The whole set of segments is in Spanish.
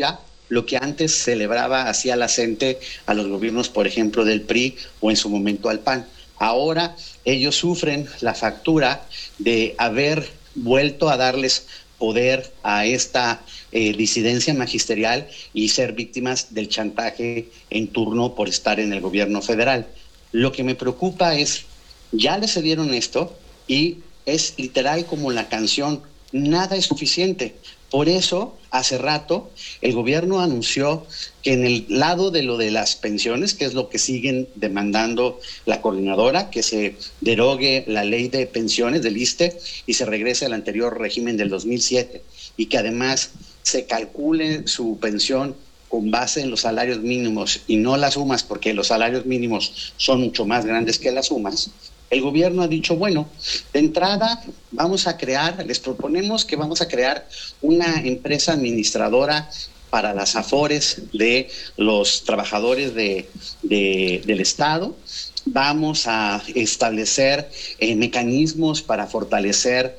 copia lo que antes celebraba hacia la gente a los gobiernos, por ejemplo, del PRI o en su momento al PAN. Ahora ellos sufren la factura de haber vuelto a darles poder a esta disidencia magisterial y ser víctimas del chantaje en turno por estar en el gobierno federal. Lo que me preocupa es, ya le cedieron esto y es literal como la canción, nada es suficiente. Por eso, hace rato, el gobierno anunció que en el lado de lo de las pensiones, que es lo que siguen demandando la coordinadora, que se derogue la ley de pensiones del ISSSTE y se regrese al anterior régimen del 2007, y que además se calcule su pensión con base en los salarios mínimos y no las sumas, porque los salarios mínimos son mucho más grandes que las sumas. El gobierno ha dicho, bueno, de entrada les proponemos que vamos a crear una empresa administradora para las afores de los trabajadores del Estado. Vamos a establecer mecanismos para fortalecer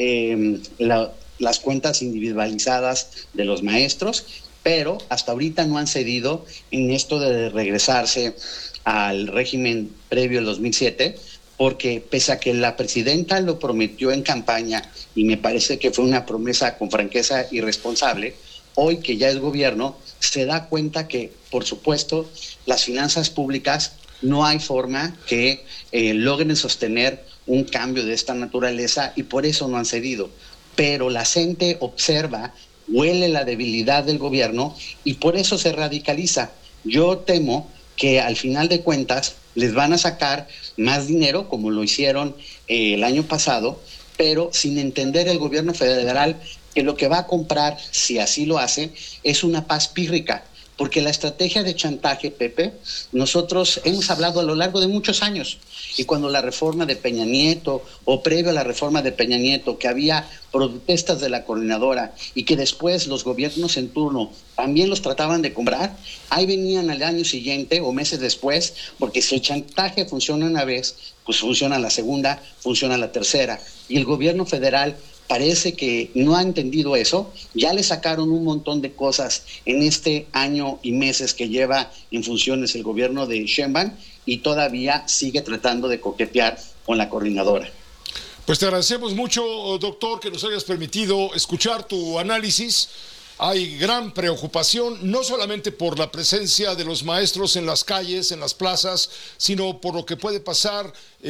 las cuentas individualizadas de los maestros, pero hasta ahorita no han cedido en esto de regresarse al régimen previo al 2007, porque pese a que la presidenta lo prometió en campaña, y me parece que fue una promesa con franqueza irresponsable, hoy que ya es gobierno, se da cuenta que, por supuesto, las finanzas públicas no hay forma que logren sostener un cambio de esta naturaleza y por eso no han cedido. Pero la gente observa, huele la debilidad del gobierno y por eso se radicaliza. Yo temo que al final de cuentas les van a sacar más dinero, como lo hicieron el año pasado, pero sin entender el gobierno federal que lo que va a comprar, si así lo hace, es una paz pírrica. Porque la estrategia de chantaje, Pepe, nosotros hemos hablado a lo largo de muchos años, y cuando la reforma de Peña Nieto, o previo a la reforma de Peña Nieto, que había protestas de la coordinadora y que después los gobiernos en turno también los trataban de comprar, ahí venían al año siguiente o meses después, porque si el chantaje funciona una vez, pues funciona la segunda, funciona la tercera, y el gobierno federal parece que no ha entendido eso. Ya le sacaron un montón de cosas en este año y meses que lleva en funciones el gobierno de Sheinbaum y todavía sigue tratando de coquetear con la coordinadora. Pues te agradecemos mucho, doctor, que nos hayas permitido escuchar tu análisis. Hay gran preocupación, no solamente por la presencia de los maestros en las calles, en las plazas, sino por lo que puede pasar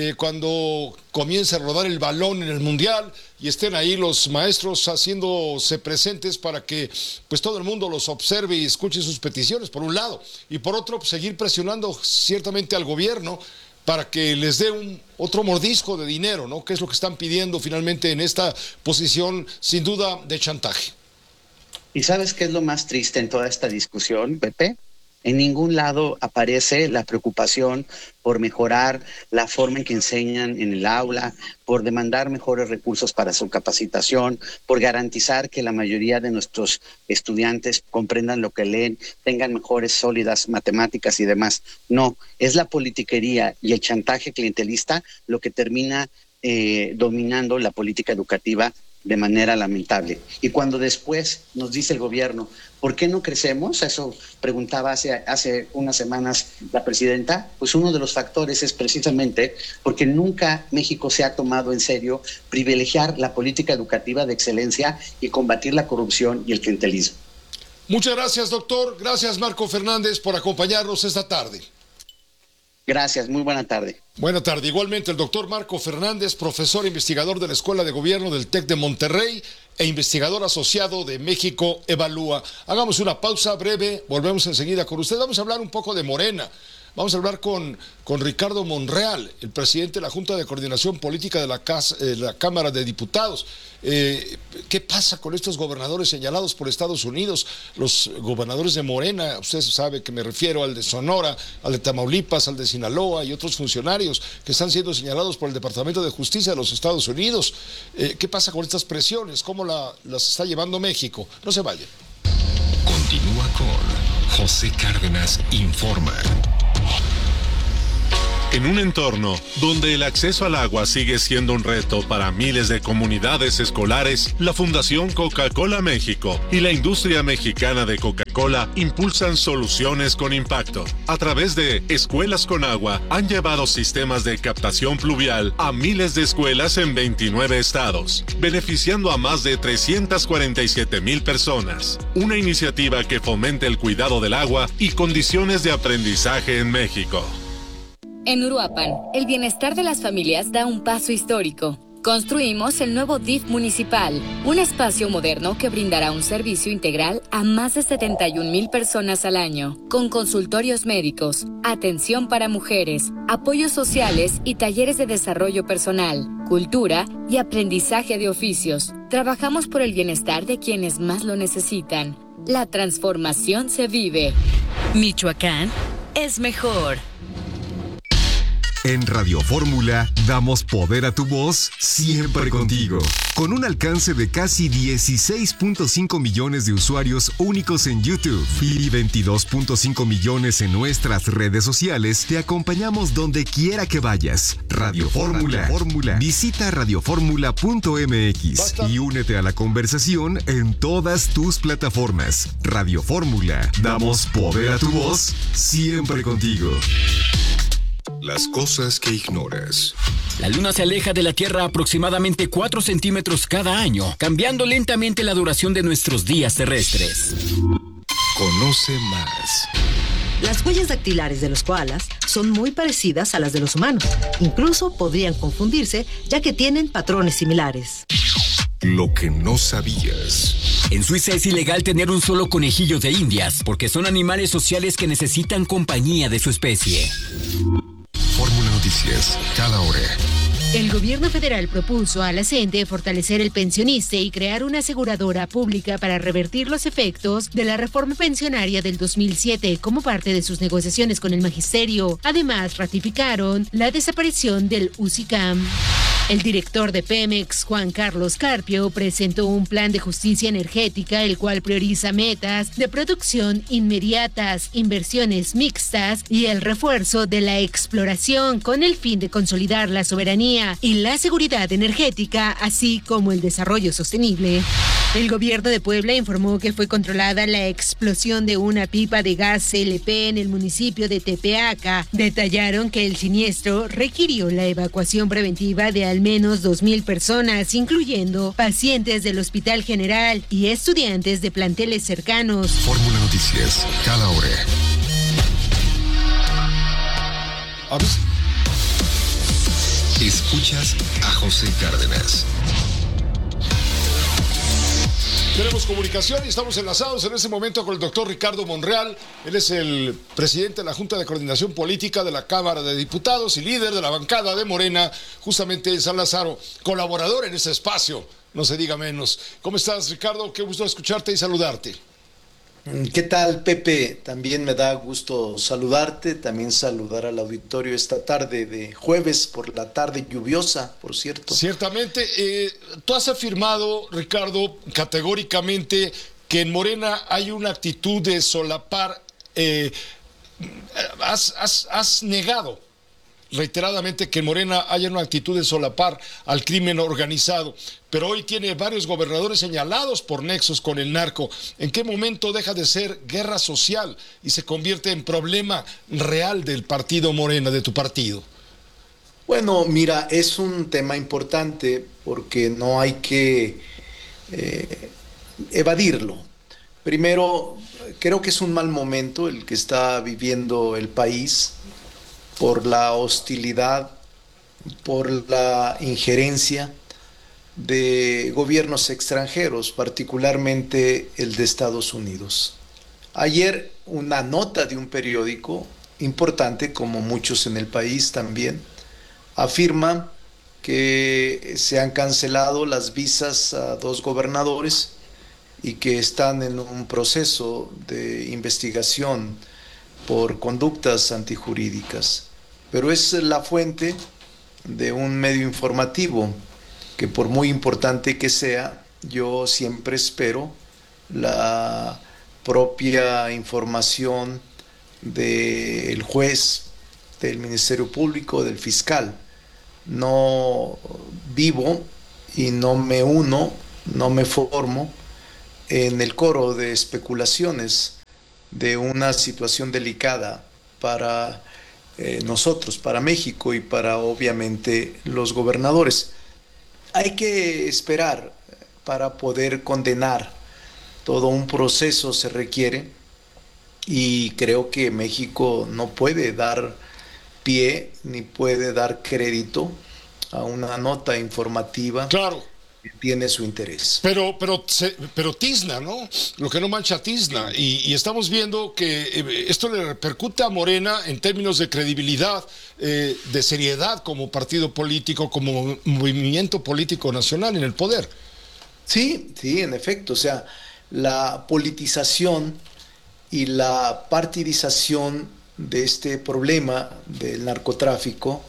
cuando comience a rodar el balón en el Mundial y estén ahí los maestros haciéndose presentes para que pues todo el mundo los observe y escuche sus peticiones, por un lado. Y por otro, pues, seguir presionando ciertamente al gobierno para que les dé otro mordisco de dinero, ¿no? Que es lo que están pidiendo finalmente en esta posición, sin duda, de chantaje. ¿Y sabes qué es lo más triste en toda esta discusión, Pepe? En ningún lado aparece la preocupación por mejorar la forma en que enseñan en el aula, por demandar mejores recursos para su capacitación, por garantizar que la mayoría de nuestros estudiantes comprendan lo que leen, tengan mejores, sólidas matemáticas y demás. No, es la politiquería y el chantaje clientelista lo que termina dominando la política educativa de manera lamentable. Y cuando después nos dice el gobierno, ¿por qué no crecemos? Eso preguntaba hace unas semanas la presidenta. Pues uno de los factores es precisamente porque nunca México se ha tomado en serio privilegiar la política educativa de excelencia y combatir la corrupción y el clientelismo. Muchas gracias, doctor. Gracias, Marco Fernández, por acompañarnos esta tarde. Gracias, muy buena tarde. Buena tarde. Igualmente el doctor Marco Fernández, profesor e investigador de la Escuela de Gobierno del TEC de Monterrey e investigador asociado de México Evalúa. Hagamos una pausa breve, volvemos enseguida con usted. Vamos a hablar un poco de Morena. Vamos a hablar con Ricardo Monreal, el presidente de la Junta de Coordinación Política de la Cámara de Diputados. ¿Qué pasa con estos gobernadores señalados por Estados Unidos? Los gobernadores de Morena, usted sabe que me refiero al de Sonora, al de Tamaulipas, al de Sinaloa y otros funcionarios que están siendo señalados por el Departamento de Justicia de los Estados Unidos. ¿Qué pasa con estas presiones? ¿Cómo las está llevando México? No se vayan. Continúa con José Cárdenas Informa. En un entorno donde el acceso al agua sigue siendo un reto para miles de comunidades escolares, la Fundación Coca-Cola México y la industria mexicana de Coca-Cola impulsan soluciones con impacto. A través de Escuelas con Agua, han llevado sistemas de captación pluvial a miles de escuelas en 29 estados, beneficiando a más de 347,000 personas. Una iniciativa que fomenta el cuidado del agua y condiciones de aprendizaje en México. En Uruapan, el bienestar de las familias da un paso histórico. Construimos el nuevo DIF municipal, un espacio moderno que brindará un servicio integral a más de 71,000 personas al año, con consultorios médicos, atención para mujeres, apoyos sociales y talleres de desarrollo personal, cultura y aprendizaje de oficios. Trabajamos por el bienestar de quienes más lo necesitan. La transformación se vive. Michoacán es mejor. En Radio Fórmula damos poder a tu voz siempre contigo. Con un alcance de casi 16.5 millones de usuarios únicos en YouTube y 22.5 millones en nuestras redes sociales, te acompañamos donde quiera que vayas. Radio Fórmula. Visita radioformula.mx y únete a la conversación en todas tus plataformas. Radio Fórmula. Damos poder a tu voz siempre contigo. Las cosas que ignoras. La Luna se aleja de la Tierra aproximadamente 4 centímetros cada año, cambiando lentamente la duración de nuestros días terrestres. Conoce más. Las huellas dactilares de los koalas son muy parecidas a las de los humanos. Incluso podrían confundirse, ya que tienen patrones similares. Lo que no sabías. En Suiza es ilegal tener un solo conejillo de Indias, porque son animales sociales que necesitan compañía de su especie. Fórmula Noticias, cada hora. El gobierno federal propuso a la CENTE fortalecer el pensioniste y crear una aseguradora pública para revertir los efectos de la reforma pensionaria del 2007 como parte de sus negociaciones con el magisterio. Además, ratificaron la desaparición del UCICAM. El director de Pemex, Juan Carlos Carpio, presentó un plan de justicia energética, el cual prioriza metas de producción inmediatas, inversiones mixtas y el refuerzo de la exploración con el fin de consolidar la soberanía y la seguridad energética, así como el desarrollo sostenible. El gobierno de Puebla informó que fue controlada la explosión de una pipa de gas LP en el municipio de Tepeaca. Detallaron que el siniestro requirió la evacuación preventiva de al menos 2,000 personas, incluyendo pacientes del Hospital General y estudiantes de planteles cercanos. Fórmula Noticias, cada hora. Escuchas a José Cárdenas. Tenemos comunicación y estamos enlazados en este momento con el doctor Ricardo Monreal. Él es el presidente de la Junta de Coordinación Política de la Cámara de Diputados y líder de la bancada de Morena, justamente en San Lázaro, colaborador en este espacio, no se diga menos. ¿Cómo estás, Ricardo? Qué gusto escucharte y saludarte. ¿Qué tal, Pepe? También me da gusto saludarte, también saludar al auditorio esta tarde de jueves por la tarde lluviosa, por cierto. Ciertamente, tú has afirmado, Ricardo, categóricamente que en Morena hay una actitud de solapar, has negado reiteradamente que en Morena haya una actitud de solapar al crimen organizado, pero hoy tiene varios gobernadores señalados por nexos con el narco. ¿En qué momento deja de ser guerra social y se convierte en problema real del partido Morena, de tu partido? Bueno, mira, es un tema importante porque no hay que evadirlo. Primero, creo que es un mal momento el que está viviendo el país por la hostilidad, por la injerencia de gobiernos extranjeros, particularmente el de Estados Unidos. Ayer una nota de un periódico importante, como muchos en el país también, afirma que se han cancelado las visas a 2 gobernadores y que están en un proceso de investigación por conductas antijurídicas, pero es la fuente de un medio informativo que, por muy importante que sea, yo siempre espero la propia información del juez del Ministerio Público, del fiscal. No vivo y no me uno, no me formo en el coro de especulaciones de una situación delicada para nosotros, para México y para obviamente los gobernadores. Hay que esperar para poder condenar. Todo un proceso se requiere y creo que México no puede dar pie ni puede dar crédito a una nota informativa. Claro. Que tiene su interés. Pero tizna, ¿no? Lo que no mancha tizna. Y estamos viendo que esto le repercute a Morena en términos de credibilidad, de seriedad como partido político, como movimiento político nacional en el poder. Sí, en efecto. O sea, la politización y la partidización de este problema del narcotráfico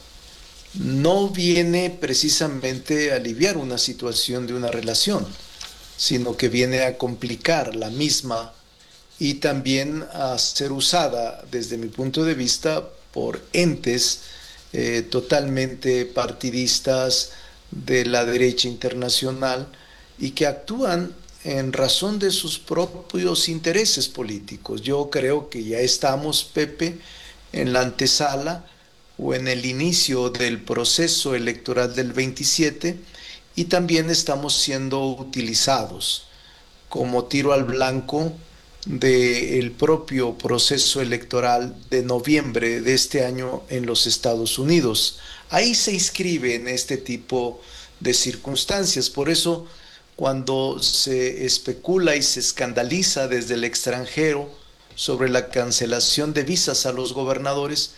no viene precisamente a aliviar una situación de una relación, sino que viene a complicar la misma y también a ser usada, desde mi punto de vista, por entes totalmente partidistas de la derecha internacional y que actúan en razón de sus propios intereses políticos. Yo creo que ya estamos, Pepe, en la antesala o en el inicio del proceso electoral del 27 y también estamos siendo utilizados como tiro al blanco del propio proceso electoral de noviembre de este año en los Estados Unidos. Ahí se inscribe en este tipo de circunstancias. Por eso, cuando se especula y se escandaliza desde el extranjero sobre la cancelación de visas a los gobernadores,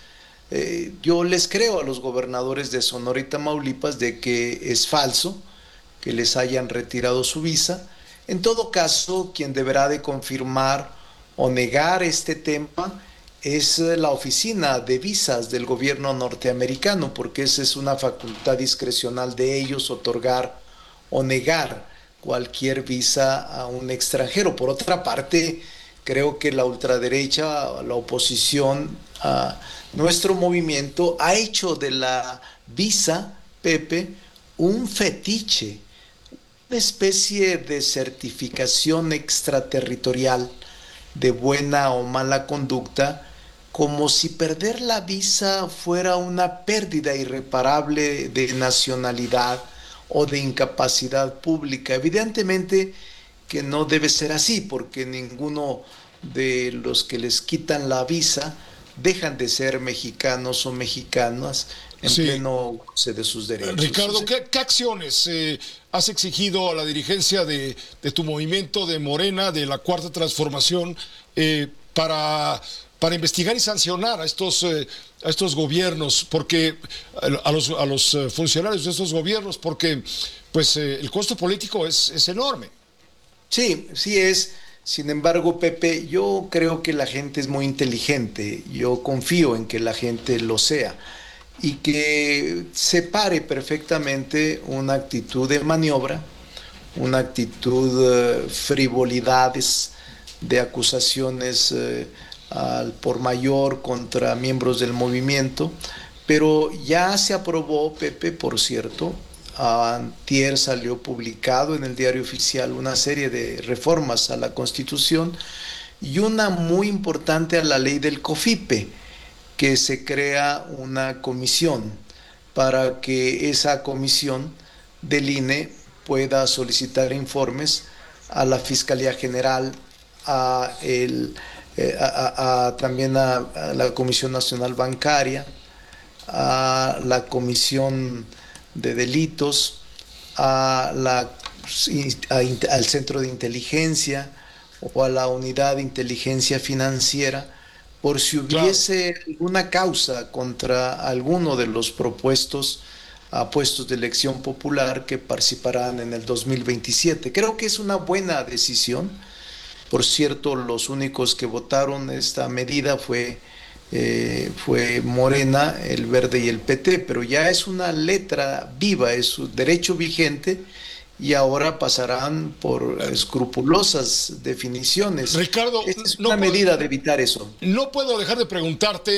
yo les creo a los gobernadores de Sonora y Tamaulipas de que es falso que les hayan retirado su visa. En todo caso, quien deberá de confirmar o negar este tema es la oficina de visas del gobierno norteamericano, porque esa es una facultad discrecional de ellos, otorgar o negar cualquier visa a un extranjero. Por otra parte, creo que la ultraderecha, la oposición a nuestro movimiento ha hecho de la visa, Pepe, un fetiche, una especie de certificación extraterritorial de buena o mala conducta, como si perder la visa fuera una pérdida irreparable de nacionalidad o de incapacidad pública. Evidentemente que no debe ser así, porque ninguno de los que les quitan la visa dejan de ser mexicanos o mexicanas en pleno goce de sus derechos. Ricardo, ¿qué acciones has exigido a la dirigencia de tu movimiento de Morena, de la Cuarta Transformación, para investigar y sancionar a estos gobiernos, porque a los funcionarios de estos gobiernos, porque pues el costo político es enorme? Sí es. Sin embargo, Pepe, yo creo que la gente es muy inteligente. Yo confío en que la gente lo sea y que separe perfectamente una actitud de maniobra, una actitud frivolidades, de acusaciones al por mayor contra miembros del movimiento. Pero ya se aprobó, Pepe, por cierto, antier salió publicado en el Diario Oficial una serie de reformas a la Constitución y una muy importante a la ley del COFIPE, que se crea una comisión para que esa comisión del INE pueda solicitar informes a la Fiscalía General, también a la Comisión Nacional Bancaria, a la Comisión de Delitos, al Centro de Inteligencia o a la Unidad de Inteligencia Financiera, por si hubiese alguna causa contra alguno de los propuestos a puestos de elección popular que participarán en el 2027. Creo que es una buena decisión. Por cierto, los únicos que votaron esta medida fue Morena, el Verde y el PT, pero ya es una letra viva, es un derecho vigente y ahora pasarán por escrupulosas definiciones. Ricardo, es una medida de evitar eso. No puedo dejar de preguntarte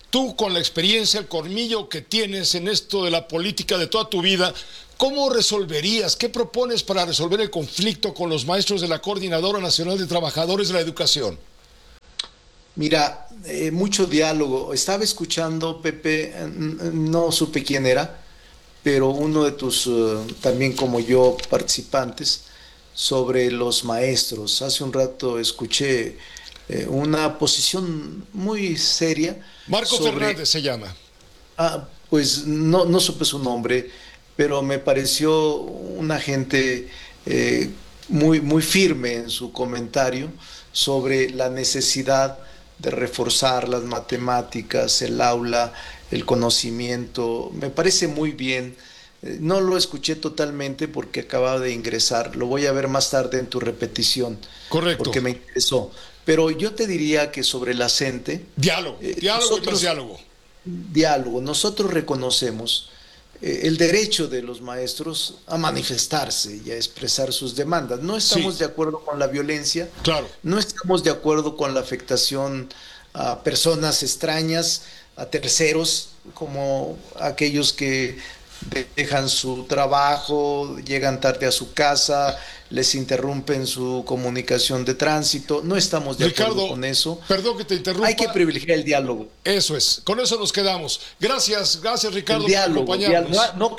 tú con la experiencia, el colmillo que tienes en esto de la política de toda tu vida, ¿cómo resolverías? ¿Qué propones para resolver el conflicto con los maestros de la Coordinadora Nacional de Trabajadores de la Educación? Mira, mucho diálogo. Estaba escuchando, Pepe, no supe quién era, pero uno de tus, también como yo, participantes, sobre los maestros. Hace un rato escuché una posición muy seria. Marco Fernández se llama. Pues no supe su nombre, pero me pareció una gente muy firme en su comentario sobre la necesidad de reforzar las matemáticas, el aula, el conocimiento. Me parece muy bien. No lo escuché totalmente porque acababa de ingresar. Lo voy a ver más tarde en tu repetición. Correcto. Porque me interesó. Pero yo te diría que sobre la CENTE... Diálogo y más diálogo. Diálogo. Nosotros reconocemos el derecho de los maestros a manifestarse y a expresar sus demandas. No estamos de acuerdo con la violencia, claro. No estamos de acuerdo con la afectación a personas extrañas, a terceros, como aquellos que dejan su trabajo, llegan tarde a su casa, les interrumpen su comunicación de tránsito. No estamos de acuerdo con eso. Perdón que te interrumpa. Hay que privilegiar el diálogo. Eso es, con eso nos quedamos. Gracias Ricardo, el diálogo, por acompañarnos. No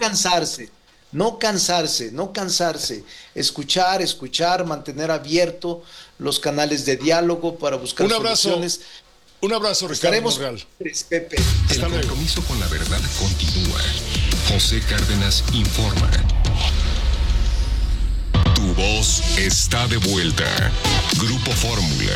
cansarse. Escuchar, mantener abierto los canales de diálogo para buscar soluciones. Un abrazo, Ricardo Monreal. Pepe. El compromiso con la verdad continúa. José Cárdenas informa. Tu voz está de vuelta. Grupo Fórmula.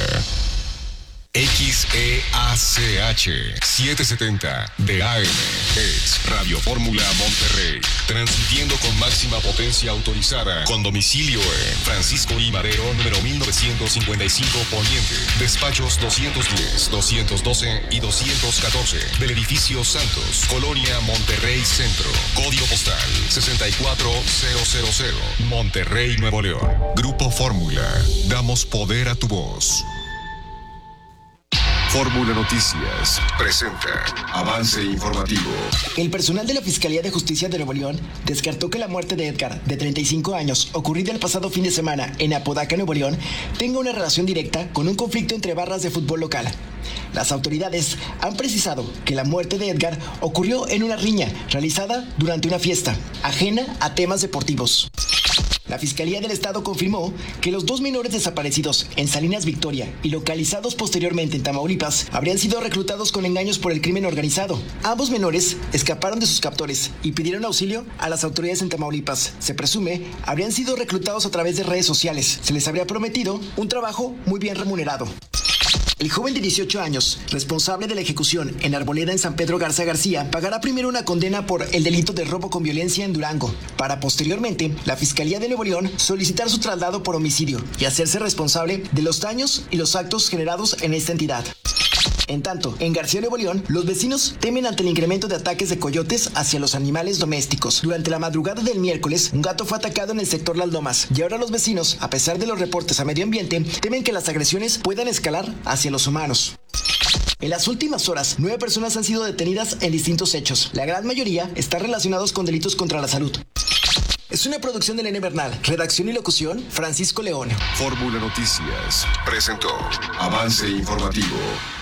XEACH 770 de AM es Radio Fórmula Monterrey, transmitiendo con máxima potencia autorizada, con domicilio en Francisco I. Madero, número 1955 Poniente, despachos 210, 212 y 214 del edificio Santos, Colonia Monterrey Centro, código postal 64000, Monterrey, Nuevo León. Grupo Fórmula, damos poder a tu voz. Fórmula Noticias presenta avance informativo. El personal de la Fiscalía de Justicia de Nuevo León descartó que la muerte de Edgar, de 35 años, ocurrida el pasado fin de semana en Apodaca, Nuevo León, tenga una relación directa con un conflicto entre barras de fútbol local. Las autoridades han precisado que la muerte de Edgar ocurrió en una riña realizada durante una fiesta, ajena a temas deportivos. La Fiscalía del Estado confirmó que los dos menores desaparecidos en Salinas Victoria y localizados posteriormente en Tamaulipas habrían sido reclutados con engaños por el crimen organizado. Ambos menores escaparon de sus captores y pidieron auxilio a las autoridades en Tamaulipas. Se presume habrían sido reclutados a través de redes sociales. Se les habría prometido un trabajo muy bien remunerado. El joven de 18 años, responsable de la ejecución en Arboleda en San Pedro Garza García, pagará primero una condena por el delito de robo con violencia en Durango, para posteriormente la Fiscalía de Nuevo León solicitar su traslado por homicidio y hacerse responsable de los daños y los actos generados en esta entidad. En tanto, en García, Nuevo León, los vecinos temen ante el incremento de ataques de coyotes hacia los animales domésticos. Durante la madrugada del miércoles, un gato fue atacado en el sector Las Lomas, y ahora los vecinos, a pesar de los reportes a medio ambiente, temen que las agresiones puedan escalar hacia los humanos. En las últimas horas, 9 personas han sido detenidas en distintos hechos. La gran mayoría están relacionados con delitos contra la salud. Es una producción de Elena Bernal. Redacción y locución, Francisco León. Fórmula Noticias presentó avance informativo.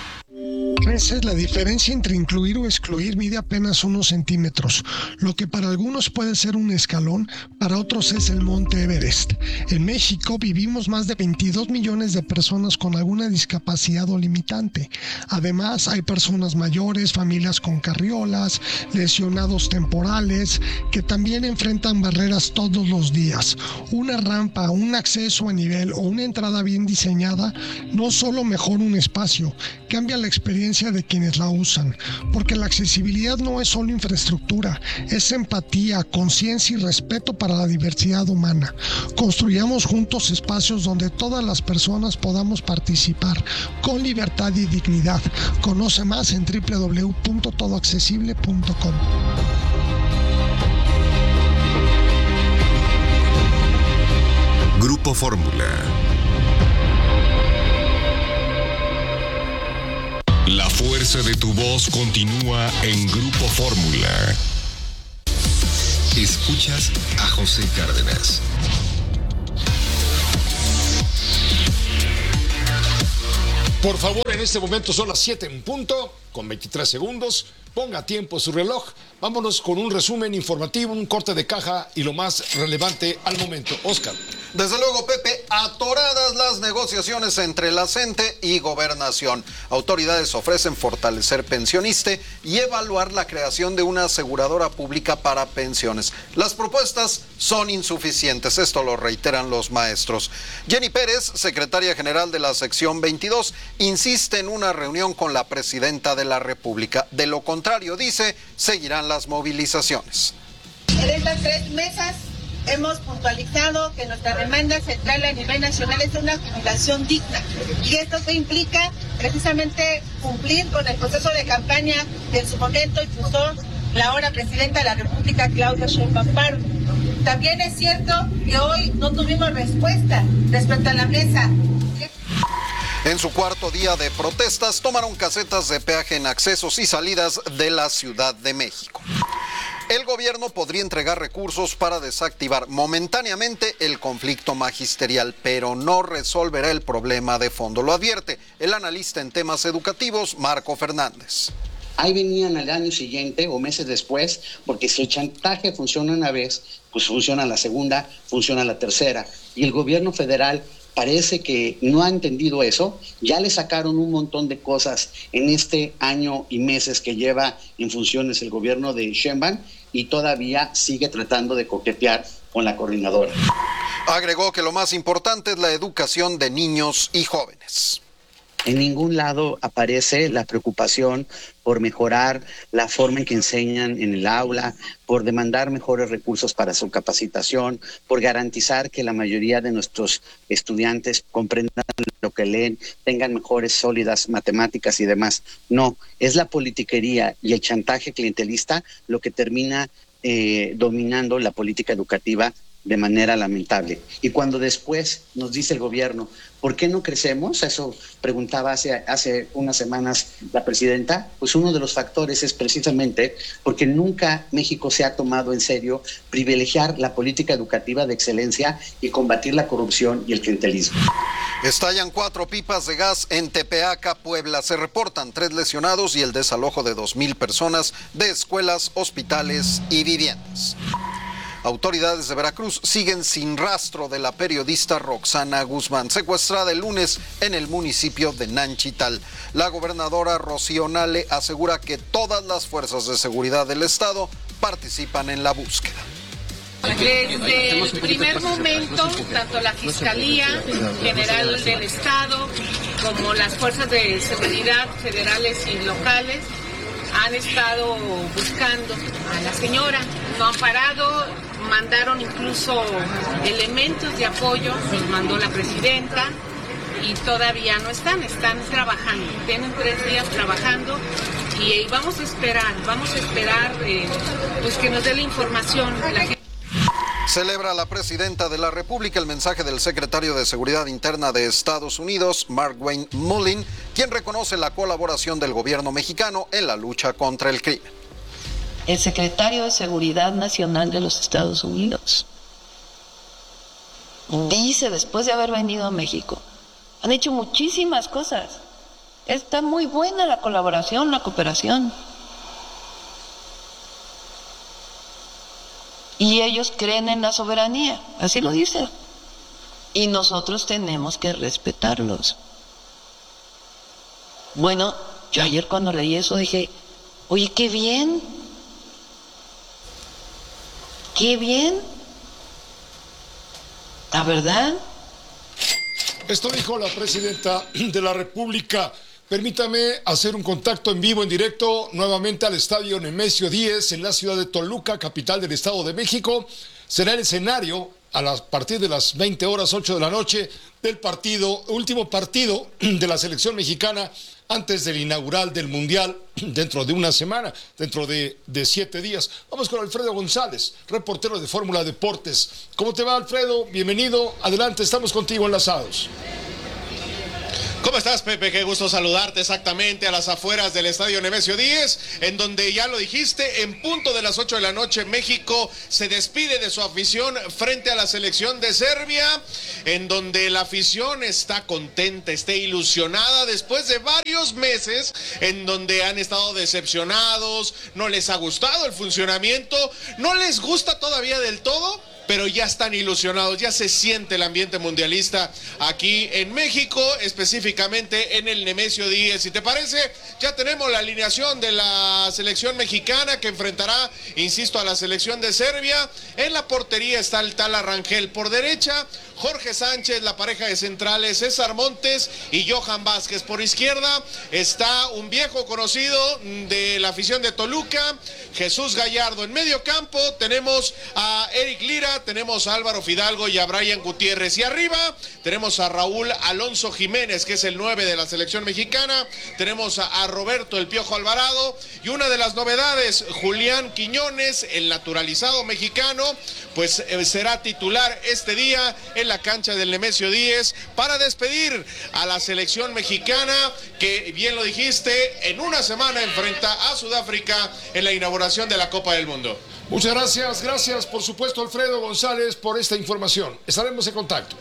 Esa es la diferencia entre incluir o excluir. Mide apenas unos centímetros. Lo que para algunos puede ser un escalón, para otros es el Monte Everest. En México vivimos más de 22 millones de personas con alguna discapacidad o limitante. Además, hay personas mayores, familias con carriolas, lesionados temporales, que también enfrentan barreras todos los días. Una rampa, un acceso a nivel o una entrada bien diseñada no solo mejora un espacio, cambia la experiencia de quienes la usan, porque la accesibilidad no es solo infraestructura, es empatía, conciencia y respeto para la diversidad humana. Construyamos juntos espacios donde todas las personas podamos participar con libertad y dignidad. Conoce más en www.todoaccesible.com. Grupo Fórmula. La fuerza de tu voz continúa en Grupo Fórmula. Escuchas a José Cárdenas. Por favor, en este momento son las 7 en punto, con 23 segundos. Ponga tiempo su reloj. Vámonos con un resumen informativo, un corte de caja y lo más relevante al momento. Oscar. Desde luego, Pepe, atoradas las negociaciones entre la CENTE y Gobernación. Autoridades ofrecen fortalecer pensioniste y evaluar la creación de una aseguradora pública para pensiones. Las propuestas son insuficientes, esto lo reiteran los maestros. Jenny Pérez, secretaria general de la sección 22, insiste en una reunión con la presidenta de la República. De lo contrario, dice, seguirán las movilizaciones. En estas 3 mesas hemos puntualizado que nuestra demanda central a nivel nacional es una jubilación digna. Y esto que implica precisamente cumplir con el proceso de campaña que en su momento impulsó la ahora presidenta de la República, Claudia Sheinbaum Pardo. También es cierto que hoy no tuvimos respuesta respecto a la mesa. En su cuarto día de protestas, tomaron casetas de peaje en accesos y salidas de la Ciudad de México. El gobierno podría entregar recursos para desactivar momentáneamente el conflicto magisterial, pero no resolverá el problema de fondo. Lo advierte el analista en temas educativos, Marco Fernández. Ahí venían al año siguiente o meses después, porque si el chantaje funciona una vez, pues funciona la segunda, funciona la tercera. Y el gobierno federal parece que no ha entendido eso. Ya le sacaron un montón de cosas en este año y meses que lleva en funciones el gobierno de Sheinbaum y todavía sigue tratando de coquetear con la coordinadora. Agregó que lo más importante es la educación de niños y jóvenes. En ningún lado aparece la preocupación por mejorar la forma en que enseñan en el aula, por demandar mejores recursos para su capacitación, por garantizar que la mayoría de nuestros estudiantes comprendan lo que leen, tengan mejores, sólidas matemáticas y demás. No, es la politiquería y el chantaje clientelista lo que termina dominando la política educativa de manera lamentable. Y cuando después nos dice el gobierno, ¿por qué no crecemos? Eso preguntaba hace unas semanas la presidenta. Pues uno de los factores es precisamente porque nunca México se ha tomado en serio privilegiar la política educativa de excelencia y combatir la corrupción y el clientelismo. Estallan 4 pipas de gas en Tepeaca, Puebla. Se reportan 3 lesionados y el desalojo de 2,000 personas de escuelas, hospitales y viviendas. Autoridades de Veracruz siguen sin rastro de la periodista Roxana Guzmán, secuestrada el lunes en el municipio de Nanchital. La gobernadora Rocío Nale asegura que todas las fuerzas de seguridad del estado participan en la búsqueda. Desde el primer momento, tanto la Fiscalía General del Estado como las fuerzas de seguridad federales y locales han estado buscando a la señora. No han parado, mandaron incluso elementos de apoyo, los mandó la presidenta y todavía no están trabajando. Tienen 3 días trabajando y vamos a esperar pues que nos dé la información. Celebra la presidenta de la República el mensaje del secretario de Seguridad Interna de Estados Unidos, Markwayne Mullin, quien reconoce la colaboración del gobierno mexicano en la lucha contra el crimen. El secretario de Seguridad Nacional de los Estados Unidos dice, después de haber venido a México, han hecho muchísimas cosas. Está muy buena la colaboración, la cooperación. Y ellos creen en la soberanía, así lo dice. Y nosotros tenemos que respetarlos. Bueno, yo ayer cuando leí eso dije, oye, qué bien. Qué bien. ¿La verdad? Esto dijo la presidenta de la República. Permítame hacer un contacto en vivo, en directo, nuevamente al estadio Nemesio 10 en la ciudad de Toluca, capital del Estado de México. Será el escenario a partir de las 20 horas, 8 de la noche, del último partido de la selección mexicana antes del inaugural del Mundial dentro de una semana, dentro de 7 días. Vamos con Alfredo González, reportero de Fórmula Deportes. ¿Cómo te va, Alfredo? Bienvenido, adelante, estamos contigo enlazados. ¿Cómo estás, Pepe? Qué gusto saludarte exactamente a las afueras del Estadio Nemesio 10, en donde ya lo dijiste, en punto de las 8 de la noche, México se despide de su afición frente a la selección de Serbia, en donde la afición está contenta, está ilusionada después de varios meses en donde han estado decepcionados, no les ha gustado el funcionamiento, no les gusta todavía del todo, pero ya están ilusionados, ya se siente el ambiente mundialista aquí en México, específicamente en el Nemesio 10. Si te parece, ya tenemos la alineación de la selección mexicana que enfrentará, insisto, a la selección de Serbia. En la portería está el Tala Rangel, por derecha Jorge Sánchez, la pareja de centrales César Montes y Johan Vázquez. Por izquierda está un viejo conocido de la afición de Toluca, Jesús Gallardo. En medio campo tenemos a Eric Lira, tenemos a Álvaro Fidalgo y a Brian Gutiérrez. Y arriba tenemos a Raúl Alonso Jiménez, que es el 9 de la selección mexicana. Tenemos a Roberto El Piojo Alvarado. Y una de las novedades, Julián Quiñones, el naturalizado mexicano, pues será titular este día en la cancha del Nemesio 10 para despedir a la selección mexicana que, bien lo dijiste, en una semana enfrenta a Sudáfrica en la inauguración de la Copa del Mundo. Muchas gracias por supuesto, Alfredo González, por esta información. Estaremos en contacto.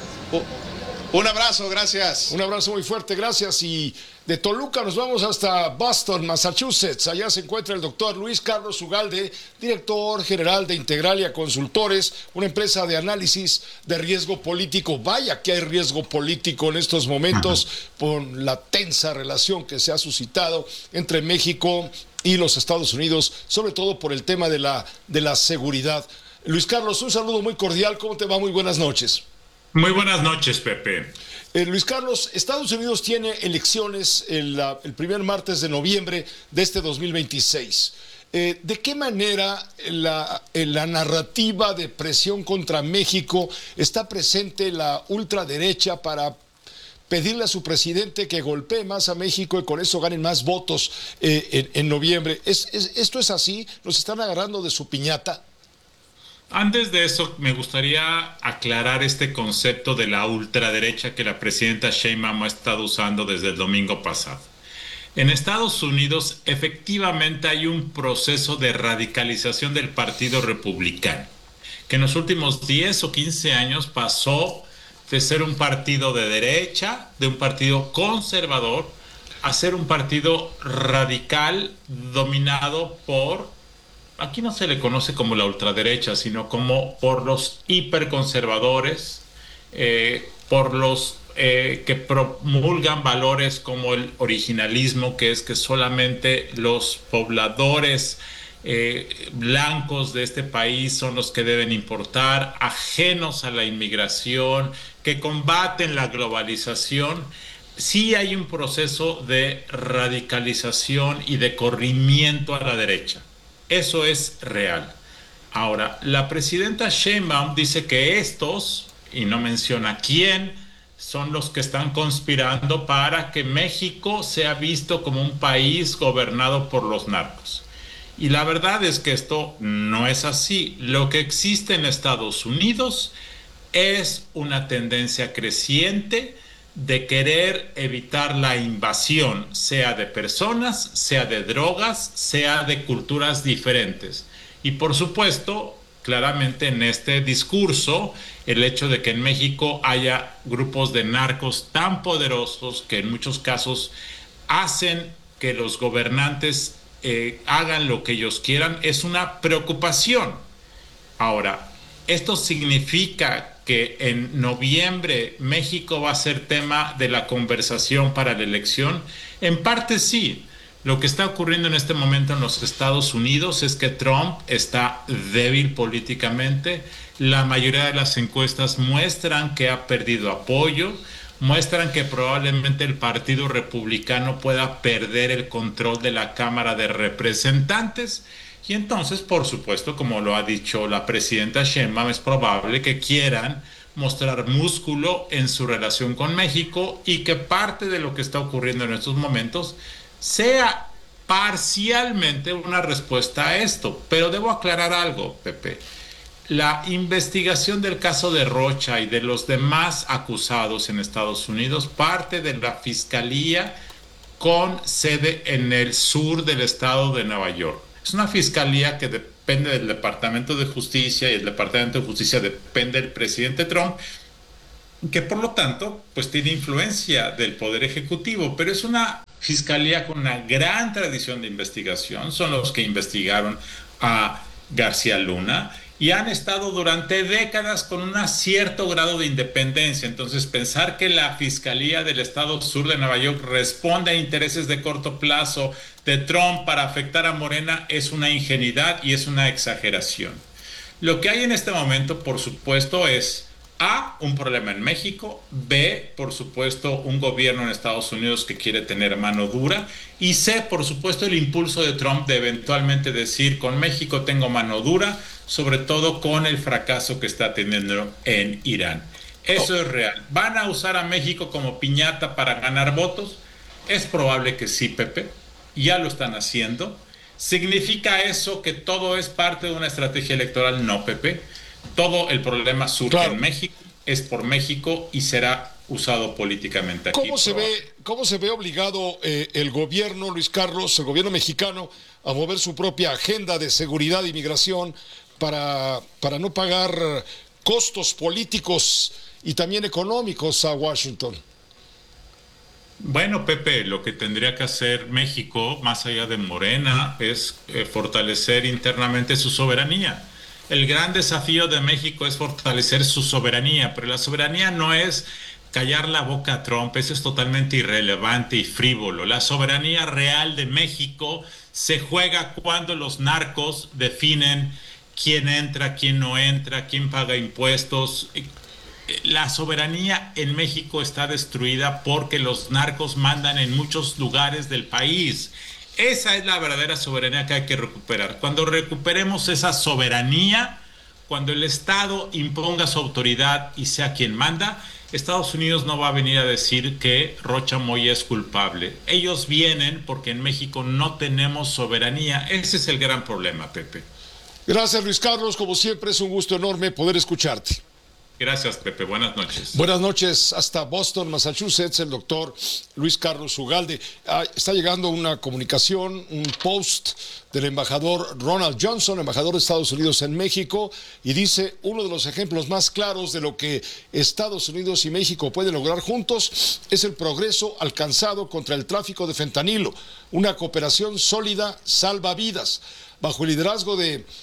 Un abrazo, gracias. Un abrazo muy fuerte, gracias. Y de Toluca nos vamos hasta Boston, Massachusetts. Allá se encuentra el doctor Luis Carlos Ugalde, director general de Integralia Consultores, una empresa de análisis de riesgo político. Vaya que hay riesgo político en estos momentos con la tensa relación que se ha suscitado entre México y los Estados Unidos, sobre todo por el tema de la seguridad. Luis Carlos, un saludo muy cordial. ¿Cómo te va? Muy buenas noches. Muy buenas noches, Pepe. Luis Carlos, Estados Unidos tiene elecciones el primer martes de noviembre de este 2026. ¿De qué manera la narrativa de presión contra México está presente la ultraderecha para pedirle a su presidente que golpee más a México y con eso ganen más votos en noviembre? ¿Esto es así? ¿Nos están agarrando de su piñata? Antes de eso, me gustaría aclarar este concepto de la ultraderecha que la presidenta Sheinbaum ha estado usando desde el domingo pasado. En Estados Unidos, efectivamente hay un proceso de radicalización del Partido Republicano, que en los últimos 10 o 15 años pasó de ser un partido de derecha, de un partido conservador, a ser un partido radical dominado por... Aquí no se le conoce como la ultraderecha, sino como por los hiperconservadores, por los que promulgan valores como el originalismo, que es que solamente los pobladores blancos de este país son los que deben importar, ajenos a la inmigración, que combaten la globalización. Sí hay un proceso de radicalización y de corrimiento a la derecha. Eso es real. Ahora, la presidenta Sheinbaum dice que estos, y no menciona quién, son los que están conspirando para que México sea visto como un país gobernado por los narcos. Y la verdad es que esto no es así. Lo que existe en Estados Unidos es una tendencia creciente de querer evitar la invasión, sea de personas, sea de drogas, sea de culturas diferentes. Y por supuesto, claramente en este discurso, el hecho de que en México haya grupos de narcos tan poderosos que en muchos casos hacen que los gobernantes hagan lo que ellos quieran, es una preocupación. Ahora, esto significa que en noviembre México va a ser tema de la conversación para la elección. En parte sí. Lo que está ocurriendo en este momento en los Estados Unidos es que Trump está débil políticamente. La mayoría de las encuestas muestran que ha perdido apoyo, muestran que probablemente el Partido Republicano pueda perder el control de la Cámara de Representantes. Y entonces, por supuesto, como lo ha dicho la presidenta Sheinbaum, es probable que quieran mostrar músculo en su relación con México y que parte de lo que está ocurriendo en estos momentos sea parcialmente una respuesta a esto. Pero debo aclarar algo, Pepe. La investigación del caso de Rocha y de los demás acusados en Estados Unidos parte de la Fiscalía con sede en el sur del estado de Nueva York. Es una fiscalía que depende del Departamento de Justicia y el Departamento de Justicia depende del presidente Trump, que por lo tanto pues tiene influencia del Poder Ejecutivo, pero es una fiscalía con una gran tradición de investigación. Son los que investigaron a García Luna y han estado durante décadas con un cierto grado de independencia. Entonces, pensar que la Fiscalía del Estado Sur de Nueva York responde a intereses de corto plazo de Trump para afectar a Morena es una ingenuidad y es una exageración. Lo que hay en este momento, por supuesto, es A, un problema en México, B, por supuesto, un gobierno en Estados Unidos que quiere tener mano dura, y C, por supuesto, el impulso de Trump de eventualmente decir, con México tengo mano dura, sobre todo con el fracaso que está teniendo en Irán. Eso es real. ¿Van a usar a México como piñata para ganar votos? Es probable que sí, Pepe. Ya lo están haciendo. ¿Significa eso que todo es parte de una estrategia electoral? No, Pepe. Todo el problema surge en México, es por México y será usado políticamente aquí. ¿Cómo se ve obligado el gobierno, Luis Carlos, el gobierno mexicano, a mover su propia agenda de seguridad e inmigración para no pagar costos políticos y también económicos a Washington? Bueno, Pepe, lo que tendría que hacer México, más allá de Morena, es fortalecer internamente su soberanía. El gran desafío de México es fortalecer su soberanía, pero la soberanía no es callar la boca a Trump, eso es totalmente irrelevante y frívolo. La soberanía real de México se juega cuando los narcos definen quién entra, quién no entra, quién paga impuestos. La soberanía en México está destruida porque los narcos mandan en muchos lugares del país. Esa es la verdadera soberanía que hay que recuperar. Cuando recuperemos esa soberanía, cuando el Estado imponga su autoridad y sea quien manda, Estados Unidos no va a venir a decir que Rocha Moya es culpable. Ellos vienen porque en México no tenemos soberanía. Ese es el gran problema, Pepe. Gracias, Luis Carlos. Como siempre, es un gusto enorme poder escucharte. Gracias, Pepe. Buenas noches. Buenas noches. Hasta Boston, Massachusetts, el doctor Luis Carlos Ugalde. Está llegando una comunicación, un post del embajador Ronald Johnson, embajador de Estados Unidos en México, y dice, uno de los ejemplos más claros de lo que Estados Unidos y México pueden lograr juntos es el progreso alcanzado contra el tráfico de fentanilo. Una cooperación sólida salva vidas. Bajo el liderazgo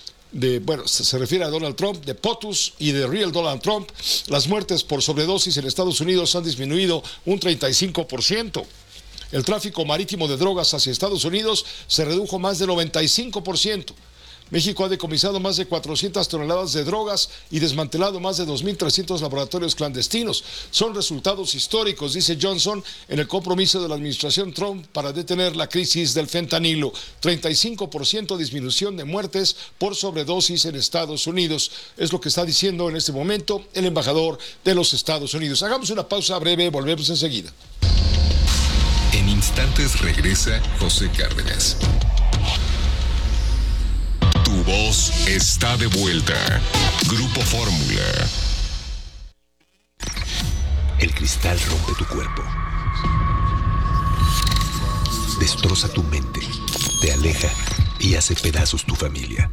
se refiere a Donald Trump, de POTUS y de Real Donald Trump, las muertes por sobredosis en Estados Unidos han disminuido un 35%. El tráfico marítimo de drogas hacia Estados Unidos se redujo más del 95%. México ha decomisado más de 400 toneladas de drogas y desmantelado más de 2.300 laboratorios clandestinos. Son resultados históricos, dice Johnson, en el compromiso de la administración Trump para detener la crisis del fentanilo. 35% disminución de muertes por sobredosis en Estados Unidos. Es lo que está diciendo en este momento el embajador de los Estados Unidos. Hagamos una pausa breve, volvemos enseguida. En instantes regresa José Cárdenas. Tu voz está de vuelta. Grupo Fórmula. El cristal rompe tu cuerpo. Destroza tu mente. Te aleja y hace pedazos tu familia.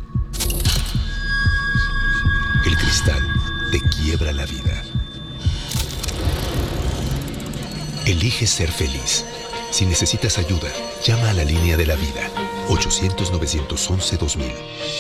El cristal te quiebra la vida. Elige ser feliz. Si necesitas ayuda, llama a la línea de la vida. 800-911-2000.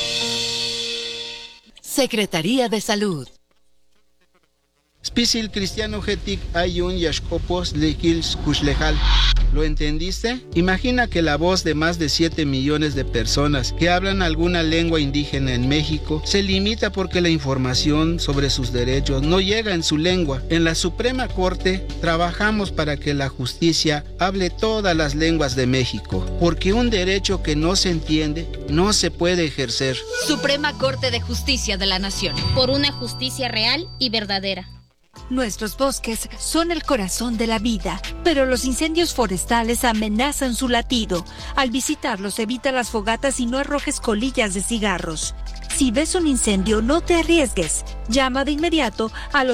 Secretaría de Salud. Spisil cristiano getic ayun yashkopos lekils kushlejal. ¿Lo entendiste? Imagina que la voz de más de 7 millones de personas que hablan alguna lengua indígena en México se limita porque la información sobre sus derechos no llega en su lengua. En la Suprema Corte trabajamos para que la justicia hable todas las lenguas de México, porque un derecho que no se entiende no se puede ejercer. Suprema Corte de Justicia de la Nación. Por una justicia real y verdadera. Nuestros bosques son el corazón de la vida, pero los incendios forestales amenazan su latido. Al visitarlos, evita las fogatas y no arrojes colillas de cigarros. Si ves un incendio, no te arriesgues. Llama de inmediato al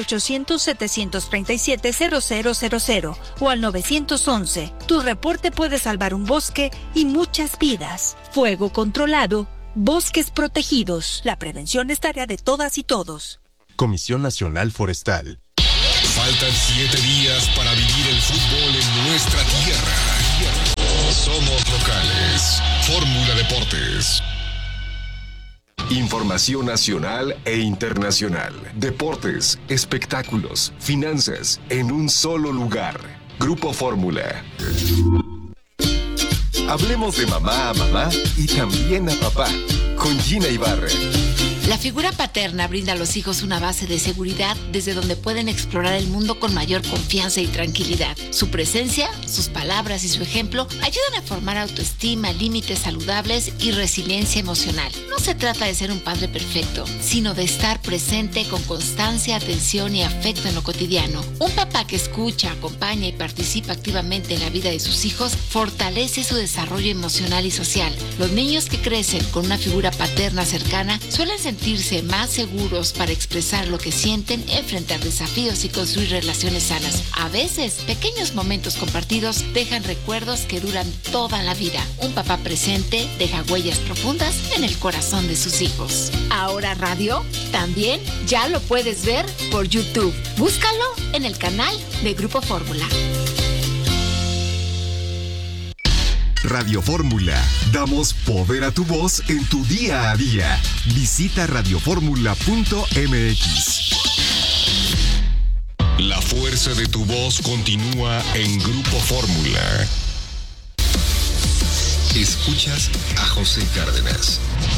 800-737-0000 o al 911. Tu reporte puede salvar un bosque y muchas vidas. Fuego controlado, bosques protegidos. La prevención es tarea de todas y todos. Comisión Nacional Forestal. Faltan 7 días para vivir el fútbol en nuestra tierra. Somos locales. Fórmula Deportes. Información nacional e internacional. Deportes, espectáculos, finanzas, en un solo lugar. Grupo Fórmula. Hablemos de mamá a mamá y también a papá. Con Gina Ibarra. La figura paterna brinda a los hijos una base de seguridad desde donde pueden explorar el mundo con mayor confianza y tranquilidad. Su presencia, sus palabras y su ejemplo ayudan a formar autoestima, límites saludables y resiliencia emocional. No se trata de ser un padre perfecto, sino de estar presente con constancia, atención y afecto en lo cotidiano. Un papá que escucha, acompaña y participa activamente en la vida de sus hijos fortalece su desarrollo emocional y social. Los niños que crecen con una figura paterna cercana suelen sentirse más seguros para expresar lo que sienten, enfrentar desafíos y construir relaciones sanas. A veces, pequeños momentos compartidos dejan recuerdos que duran toda la vida. Un papá presente deja huellas profundas en el corazón de sus hijos. Ahora Radio también ya lo puedes ver por YouTube. Búscalo en el canal de Grupo Fórmula. Radio Fórmula. Damos poder a tu voz en tu día a día. Visita radioformula.mx. La fuerza de tu voz continúa en Grupo Fórmula. Escuchas a José Cárdenas.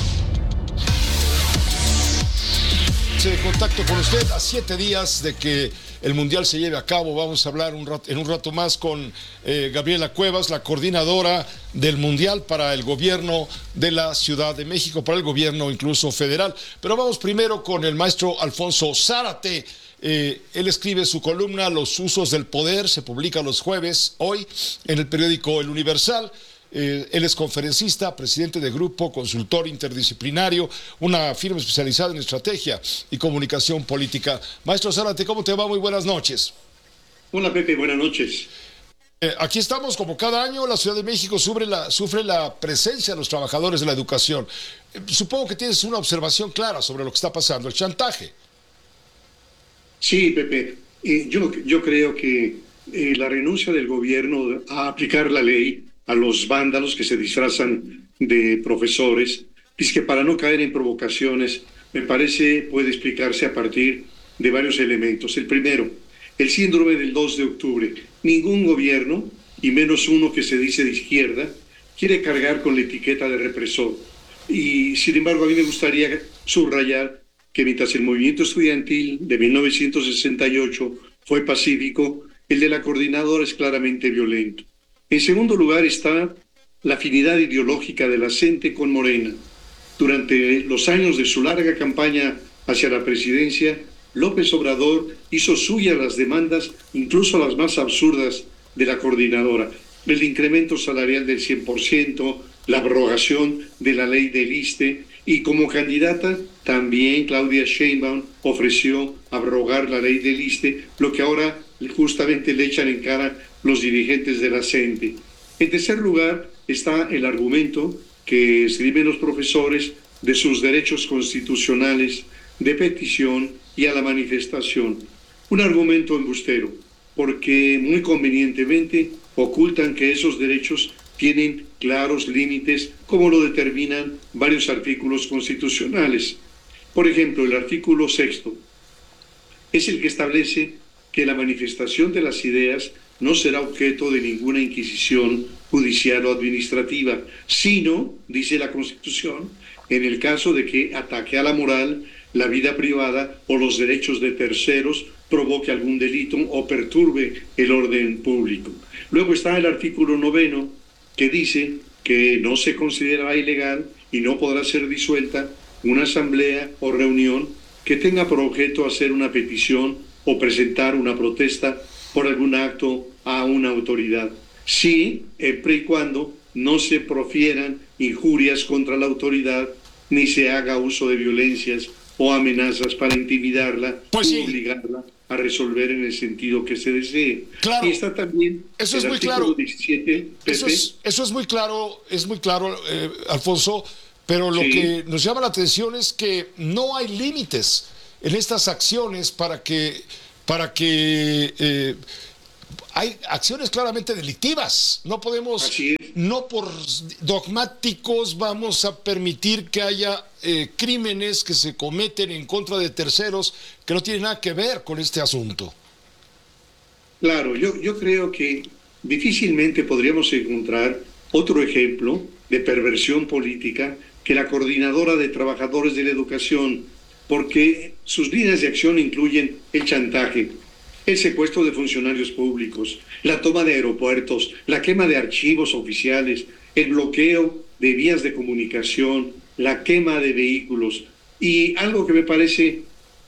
De contacto con usted a 7 días de que el Mundial se lleve a cabo. Vamos a hablar en un rato más con Gabriela Cuevas, la coordinadora del Mundial para el gobierno de la Ciudad de México, para el gobierno incluso federal. Pero vamos primero con el maestro Alfonso Zárate. Él escribe su columna Los usos del poder, se publica los jueves, hoy, en el periódico El Universal. Él es conferencista, presidente de grupo, consultor interdisciplinario, una firma especializada en estrategia y comunicación política. Maestro Zárate, ¿cómo te va? Muy buenas noches. Hola Pepe, buenas noches. Aquí estamos, como cada año, la Ciudad de México sufre la presencia de los trabajadores de la educación. Supongo que tienes una observación clara sobre lo que está pasando, el chantaje. Sí, Pepe, yo creo que la renuncia del gobierno a aplicar la ley a los vándalos que se disfrazan de profesores, es que para no caer en provocaciones, me parece puede explicarse a partir de varios elementos. El primero, el síndrome del 2 de octubre. Ningún gobierno, y menos uno que se dice de izquierda, quiere cargar con la etiqueta de represor. Y sin embargo, a mí me gustaría subrayar que mientras el movimiento estudiantil de 1968 fue pacífico, el de la coordinadora es claramente violento. En segundo lugar está la afinidad ideológica de la CENTE con Morena. Durante los años de su larga campaña hacia la presidencia, López Obrador hizo suyas las demandas, incluso las más absurdas, de la coordinadora. El incremento salarial del 100%, la abrogación de la ley del ISSSTE, y como candidata también Claudia Sheinbaum ofreció abrogar la ley del ISSSTE, lo que ahora justamente le echan en cara los dirigentes de la CENTE. En tercer lugar está el argumento que escriben los profesores de sus derechos constitucionales de petición y a la manifestación. Un argumento embustero, porque muy convenientemente ocultan que esos derechos tienen claros límites, como lo determinan varios artículos constitucionales. Por ejemplo, el artículo 6 es el que establece que la manifestación de las ideas no será objeto de ninguna inquisición judicial o administrativa, sino, dice la Constitución, en el caso de que ataque a la moral, la vida privada o los derechos de terceros, provoque algún delito o perturbe el orden público. Luego está el artículo 9, que dice que no se considerará ilegal y no podrá ser disuelta una asamblea o reunión que tenga por objeto hacer una petición o presentar una protesta por algún acto a una autoridad, siempre y cuando no se profieran injurias contra la autoridad ni se haga uso de violencias o amenazas para intimidarla o obligarla a resolver en el sentido que se desee. Claro. Y está también eso es el muy artículo claro. 17, eso es muy claro, Alfonso, pero lo Sí. que nos llama la atención es que no hay límites en estas acciones para que hay acciones claramente delictivas. No podemos, no por dogmáticos vamos a permitir que haya crímenes que se cometen en contra de terceros que no tienen nada que ver con este asunto. Claro, yo creo que difícilmente podríamos encontrar otro ejemplo de perversión política que la Coordinadora de Trabajadores de la Educación, porque sus líneas de acción incluyen el chantaje, el secuestro de funcionarios públicos, la toma de aeropuertos, la quema de archivos oficiales, el bloqueo de vías de comunicación, la quema de vehículos y algo que me parece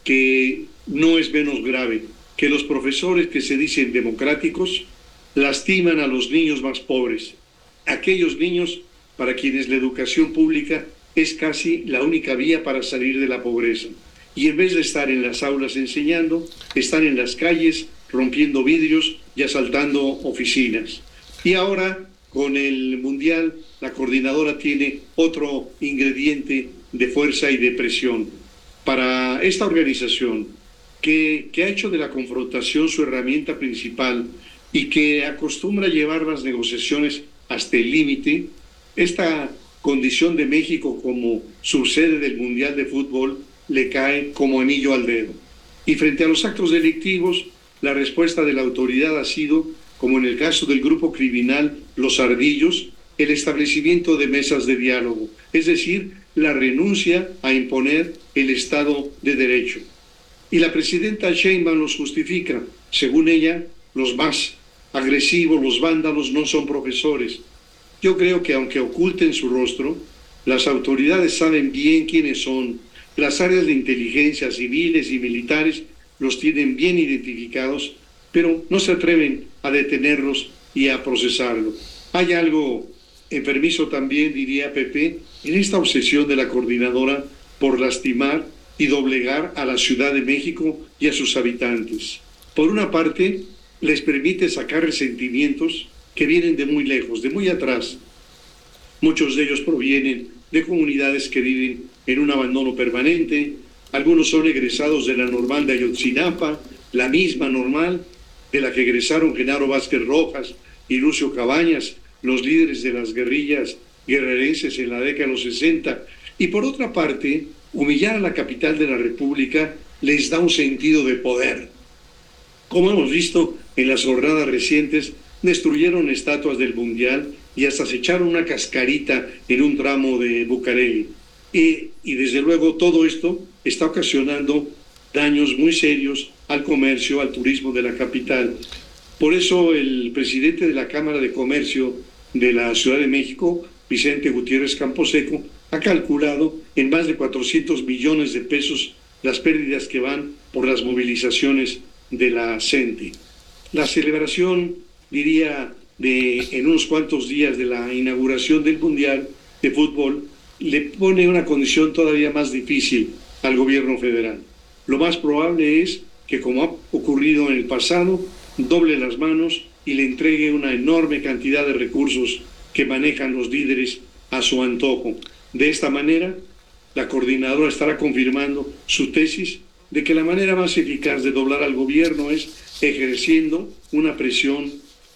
que no es menos grave, que los profesores que se dicen democráticos lastiman a los niños más pobres, aquellos niños para quienes la educación pública es casi la única vía para salir de la pobreza. Y en vez de estar en las aulas enseñando, están en las calles rompiendo vidrios y asaltando oficinas. Y ahora, con el Mundial, la coordinadora tiene otro ingrediente de fuerza y de presión. Para esta organización, que ha hecho de la confrontación su herramienta principal y que acostumbra llevar las negociaciones hasta el límite, esta condición de México como subsede del Mundial de Fútbol le cae como anillo al dedo. Y frente a los actos delictivos, la respuesta de la autoridad ha sido, como en el caso del grupo criminal Los Ardillos, el establecimiento de mesas de diálogo, es decir, la renuncia a imponer el Estado de Derecho. Y la presidenta Sheinbaum los justifica. Según ella, los más agresivos, los vándalos, no son profesores. Yo creo que aunque oculten su rostro, las autoridades saben bien quiénes son. Las áreas de inteligencia civiles y militares los tienen bien identificados, pero no se atreven a detenerlos y a procesarlo. Hay algo enfermizo también, diría Pepe, en esta obsesión de la coordinadora por lastimar y doblegar a la Ciudad de México y a sus habitantes. Por una parte, les permite sacar resentimientos que vienen de muy lejos, de muy atrás. Muchos de ellos provienen de comunidades que viven en un abandono permanente, algunos son egresados de la normal de Ayotzinapa, la misma normal de la que egresaron Genaro Vázquez Rojas y Lucio Cabañas, los líderes de las guerrillas guerrerenses en la década de los 60. Y por otra parte, humillar a la capital de la República les da un sentido de poder. Como hemos visto en las jornadas recientes, destruyeron estatuas del Mundial y hasta se echaron una cascarita en un tramo de Bucareli. Y desde luego todo esto está ocasionando daños muy serios al comercio, al turismo de la capital. Por eso el presidente de la Cámara de Comercio de la Ciudad de México, Vicente Gutiérrez Camposeco, ha calculado en más de 400 millones de pesos las pérdidas que van por las movilizaciones de la CENTE. La celebración, diría, en unos cuantos días de la inauguración del Mundial de Fútbol, le pone una condición todavía más difícil al gobierno federal. Lo más probable es que, como ha ocurrido en el pasado, doble las manos y le entregue una enorme cantidad de recursos que manejan los líderes a su antojo. De esta manera, la coordinadora estará confirmando su tesis de que la manera más eficaz de doblar al gobierno es ejerciendo una presión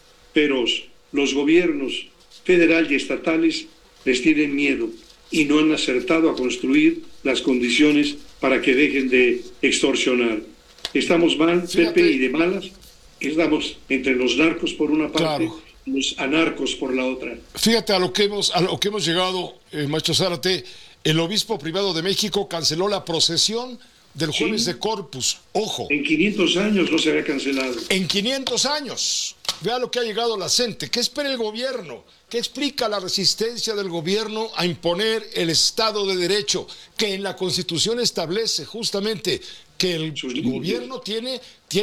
feroz. Los gobiernos federal y estatales les tienen miedo y no han acertado a construir las condiciones para que dejen de extorsionar. Estamos mal, Pepe, y de malas. Estamos entre los narcos por una parte, claro, y los anarcos por la otra. Fíjate a lo que hemos llegado, Maestro Zárate. El obispo privado de México canceló la procesión del jueves de Corpus. Ojo. En 500 años no se había cancelado. En 500 años. Vea lo que ha llegado la CENTE. ¿Qué espera el gobierno? ¿Qué explica la resistencia del gobierno a imponer el Estado de Derecho? Que en la Constitución establece justamente que el gobierno tiene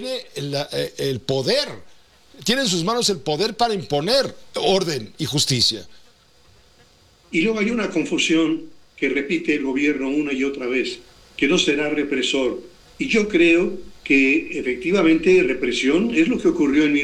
el poder, tiene en sus manos el poder para imponer orden y justicia. Y luego hay una confusión que repite el gobierno una y otra vez, que no será represor. Y yo creo que efectivamente represión es lo que ocurrió en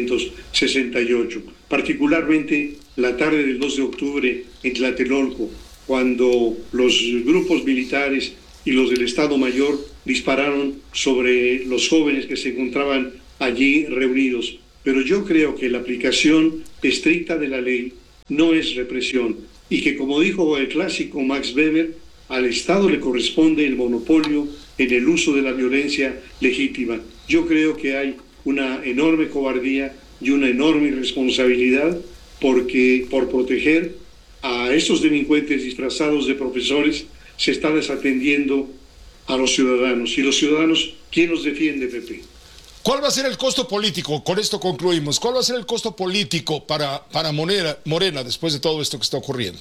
1968, particularmente la tarde del 2 de octubre en Tlatelolco, cuando los grupos militares y los del Estado Mayor dispararon sobre los jóvenes que se encontraban allí reunidos. Pero yo creo que la aplicación estricta de la ley no es represión y que, como dijo el clásico Max Weber, al Estado le corresponde el monopolio en el uso de la violencia legítima. Yo creo que hay una enorme cobardía y una enorme irresponsabilidad porque por proteger a estos delincuentes disfrazados de profesores se está desatendiendo a los ciudadanos. Y los ciudadanos, ¿quién los defiende, Pepe? ¿Cuál va a ser el costo político? Con esto concluimos. ¿Cuál va a ser el costo político para Morena después de todo esto que está ocurriendo?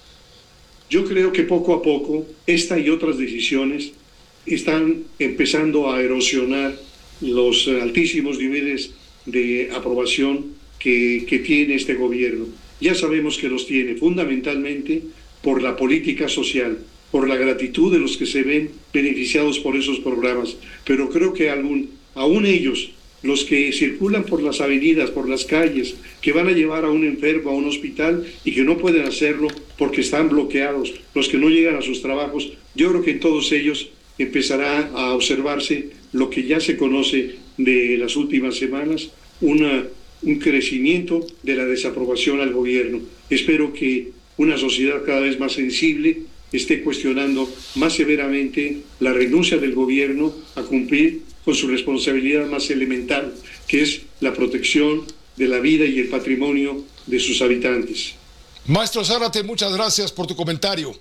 Yo creo que poco a poco esta y otras decisiones están empezando a erosionar los altísimos niveles de aprobación que tiene este gobierno. Ya sabemos que los tiene fundamentalmente por la política social, por la gratitud de los que se ven beneficiados por esos programas, pero creo que aún ellos, los que circulan por las avenidas, por las calles, que van a llevar a un enfermo a un hospital y que no pueden hacerlo porque están bloqueados, los que no llegan a sus trabajos, yo creo que en todos ellos empezará a observarse lo que ya se conoce de las últimas semanas, un crecimiento de la desaprobación al gobierno. Espero que una sociedad cada vez más sensible esté cuestionando más severamente la renuncia del gobierno a cumplir con su responsabilidad más elemental, que es la protección de la vida y el patrimonio de sus habitantes. Maestro Zárate, muchas gracias por tu comentario.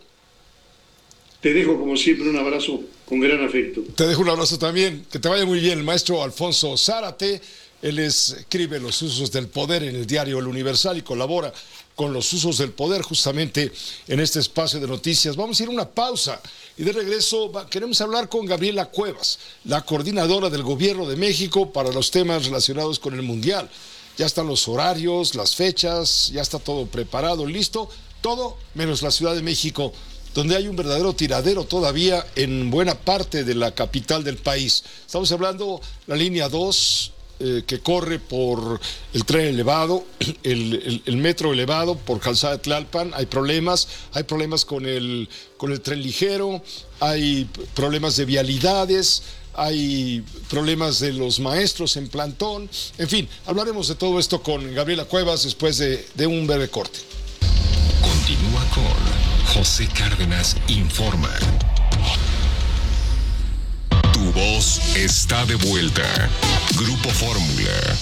Te dejo, como siempre, un abrazo con gran afecto. Te dejo un abrazo también. Que te vaya muy bien, el maestro Alfonso Zárate. Él escribe Los usos del poder en el diario El Universal y colabora con Los usos del poder justamente en este espacio de noticias. Vamos a ir a una pausa y de regreso queremos hablar con Gabriela Cuevas, la coordinadora del Gobierno de México para los temas relacionados con el Mundial. Ya están los horarios, las fechas, ya está todo preparado, listo, todo menos la Ciudad de México, donde hay un verdadero tiradero todavía en buena parte de la capital del país. Estamos hablando de la línea 2, que corre por el tren elevado, el metro elevado por Calzada de Tlalpan. Hay problemas con el tren ligero, hay problemas de vialidades, hay problemas de los maestros en plantón. En fin, hablaremos de todo esto con Gabriela Cuevas después de un breve corte. Continúa con José Cárdenas Informa. Tu voz está de vuelta. Grupo Fórmula.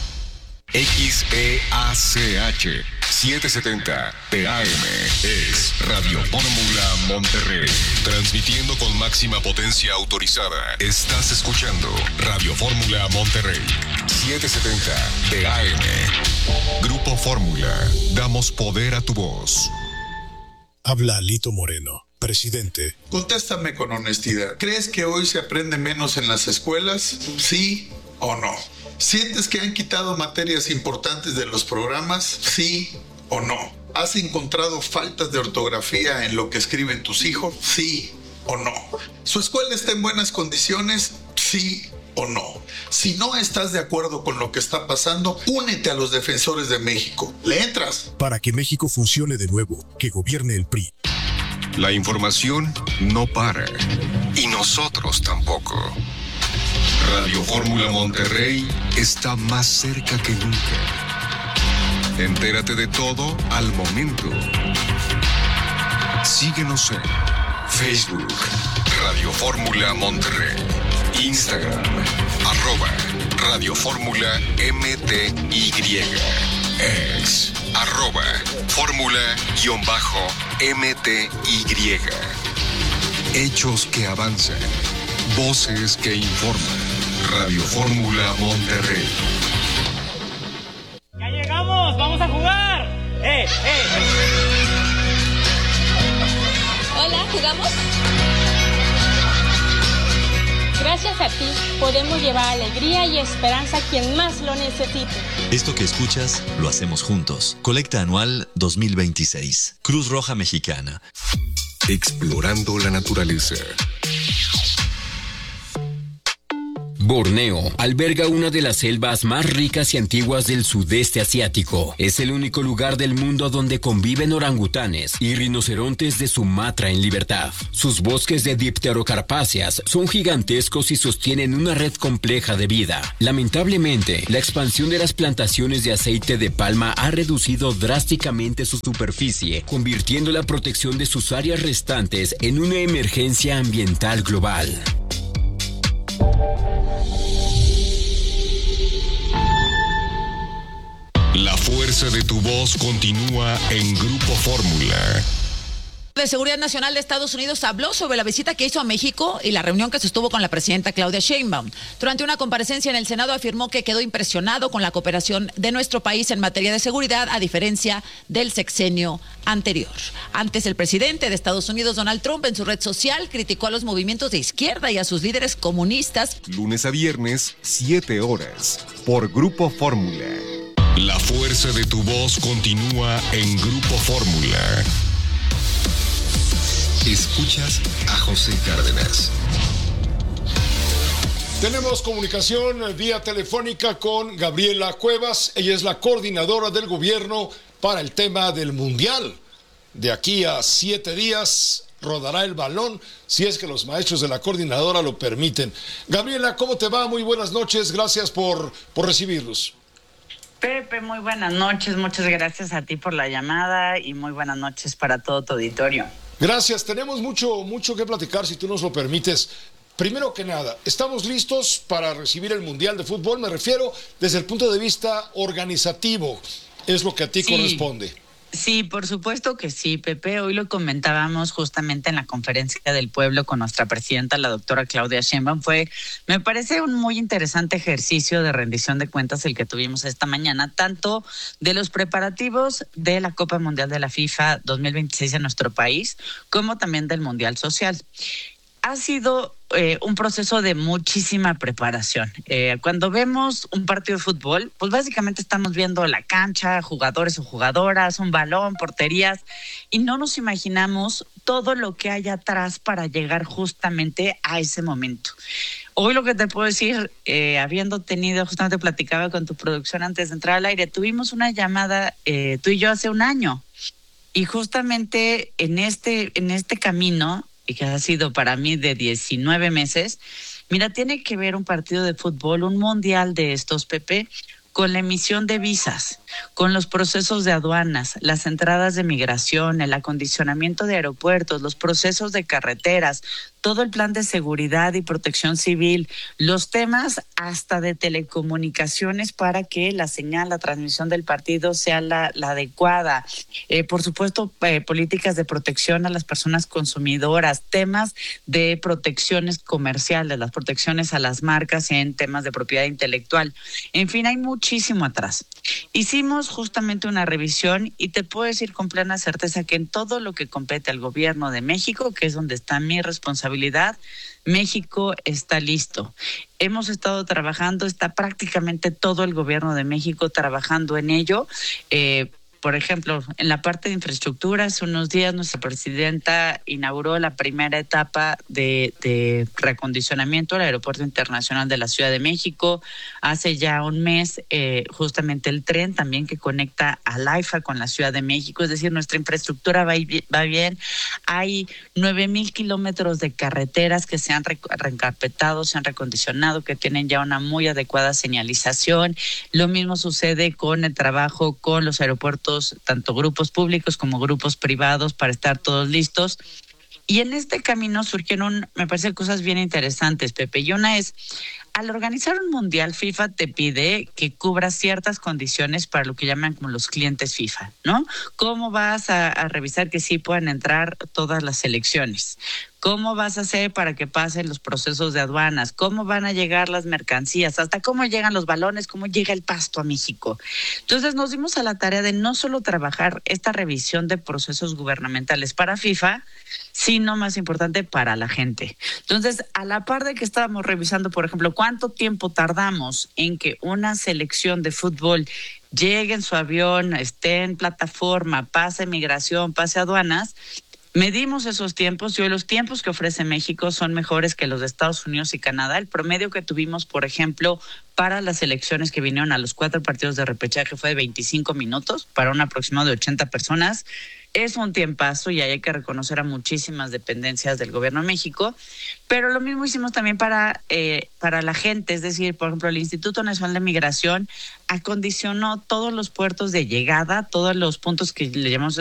XEACH 770 PAM es Radio Fórmula Monterrey. Transmitiendo con máxima potencia autorizada. Estás escuchando Radio Fórmula Monterrey 770 PAM. Grupo Fórmula. Damos poder a tu voz. Habla Alito Moreno, presidente. Contéstame con honestidad. ¿Crees que hoy se aprende menos en las escuelas? ¿Sí o no? ¿Sientes que han quitado materias importantes de los programas? ¿Sí o no? ¿Has encontrado faltas de ortografía en lo que escriben tus hijos? ¿Sí o no? ¿Su escuela está en buenas condiciones? ¿Sí o no? Si no estás de acuerdo con lo que está pasando, únete a los defensores de México. ¿Le entras? Para que México funcione de nuevo, que gobierne el PRI. La información no para. Y nosotros tampoco. Radio Fórmula Monterrey está más cerca que nunca. Entérate de todo al momento. Síguenos en Facebook, Radio Fórmula Monterrey, Instagram, @Radio Fórmula MTY, ex, @Fórmula_MTY. Hechos que avanzan, voces que informan. Radio Fórmula Monterrey. ¡Ya llegamos! ¡Vamos a jugar! Hola, ¿jugamos? Gracias a ti podemos llevar alegría y esperanza a quien más lo necesite. Esto que escuchas lo hacemos juntos. Colecta anual 2026. Cruz Roja Mexicana. explorando la naturaleza. Borneo alberga una de las selvas más ricas y antiguas del sudeste asiático. Es el único lugar del mundo donde conviven orangutanes y rinocerontes de Sumatra en libertad. Sus bosques de dipterocarpáceas son gigantescos y sostienen una red compleja de vida. Lamentablemente, la expansión de las plantaciones de aceite de palma ha reducido drásticamente su superficie, convirtiendo la protección de sus áreas restantes en una emergencia ambiental global. La fuerza de tu voz continúa en Grupo Fórmula. De Seguridad Nacional de Estados Unidos habló sobre la visita que hizo a México y la reunión que sostuvo con la presidenta Claudia Sheinbaum. Durante una comparecencia en el Senado afirmó que quedó impresionado con la cooperación de nuestro país en materia de seguridad, a diferencia del sexenio anterior. Antes, el presidente de Estados Unidos, Donald Trump, en su red social criticó a los movimientos de izquierda y a sus líderes comunistas. Lunes a viernes, 7 horas, por Grupo Fórmula. La fuerza de tu voz continúa en Grupo Fórmula. Escuchas a José Cárdenas. Tenemos comunicación vía telefónica con Gabriela Cuevas. Ella es la coordinadora del gobierno para el tema del Mundial. De aquí a 7 días rodará el balón, si es que los maestros de la coordinadora lo permiten. Gabriela, ¿cómo te va? Muy buenas noches. Gracias por recibirnos. Pepe, muy buenas noches. Muchas gracias a ti por la llamada y muy buenas noches para todo tu auditorio. Gracias. Tenemos mucho que platicar, si tú nos lo permites. Primero que nada, ¿estamos listos para recibir el Mundial de Fútbol? Me refiero desde el punto de vista organizativo. Es lo que a ti corresponde. Sí, por supuesto que sí, Pepe. Hoy lo comentábamos justamente en la conferencia del pueblo con nuestra presidenta, la doctora Claudia Sheinbaum. Me parece un muy interesante ejercicio de rendición de cuentas el que tuvimos esta mañana, tanto de los preparativos de la Copa Mundial de la FIFA 2026 en nuestro país, como también del Mundial Social. Ha sido un proceso de muchísima preparación. Cuando vemos un partido de fútbol, pues básicamente estamos viendo la cancha, jugadores o jugadoras, un balón, porterías, y no nos imaginamos todo lo que hay atrás para llegar justamente a ese momento. Hoy lo que te puedo decir, habiendo tenido, justamente platicaba con tu producción antes de entrar al aire, tuvimos una llamada tú y yo hace un año, y justamente en este camino, y que ha sido para mí de 19 meses, mira, tiene que ver un partido de fútbol, un mundial de estos, Pepe, con la emisión de visas, con los procesos de aduanas, las entradas de migración, el acondicionamiento de aeropuertos, los procesos de carreteras, todo el plan de seguridad y protección civil, los temas hasta de telecomunicaciones para que la señal, la transmisión del partido sea la adecuada. Por supuesto, políticas de protección a las personas consumidoras, temas de protecciones comerciales, las protecciones a las marcas en temas de propiedad intelectual. En fin, hay muchísimo atrás. Hicimos justamente una revisión y te puedo decir con plena certeza que en todo lo que compete al gobierno de México, que es donde está mi responsabilidad, México está listo. Hemos estado trabajando, está prácticamente todo el gobierno de México trabajando en ello. Por ejemplo, en la parte de infraestructura, hace unos días nuestra presidenta inauguró la primera etapa de reacondicionamiento del Aeropuerto Internacional de la Ciudad de México. Hace ya un mes, justamente el tren también que conecta al AIFA con la Ciudad de México. Es decir, nuestra infraestructura va bien. Hay 9,000 kilómetros de carreteras que se han reencarpetado, se han reacondicionado, que tienen ya una muy adecuada señalización. Lo mismo sucede con el trabajo con los aeropuertos, tanto grupos públicos como grupos privados, para estar todos listos. Y en este camino surgieron, me parece, cosas bien interesantes, Pepe. Y una es, al organizar un mundial, FIFA te pide que cubras ciertas condiciones para lo que llaman como los clientes FIFA, ¿no? ¿Cómo vas a revisar que sí puedan entrar todas las selecciones? ¿Cómo vas a hacer para que pasen los procesos de aduanas? ¿Cómo van a llegar las mercancías? ¿Hasta cómo llegan los balones? ¿Cómo llega el pasto a México? Entonces nos dimos a la tarea de no solo trabajar esta revisión de procesos gubernamentales para FIFA, sino, más importante, para la gente. Entonces, a la par de que estábamos revisando, por ejemplo, cuánto tiempo tardamos en que una selección de fútbol llegue en su avión, esté en plataforma, pase migración, pase aduanas, Medimos esos tiempos y hoy los tiempos que ofrece México son mejores que los de Estados Unidos y Canadá. El promedio que tuvimos, por ejemplo, para las elecciones que vinieron a los 4 partidos de repechaje fue de 25 minutos para un aproximado de 80 personas. Es un tiempazo y ahí hay que reconocer a muchísimas dependencias del gobierno de México, pero lo mismo hicimos también para la gente, es decir, por ejemplo, el Instituto Nacional de Migración acondicionó todos los puertos de llegada, todos los puntos que le llamamos